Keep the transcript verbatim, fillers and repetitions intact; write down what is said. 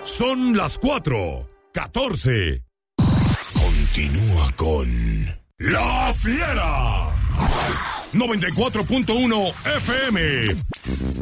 Son las cuatro, catorce. Continúa con La Fiera. noventa y cuatro punto uno F M.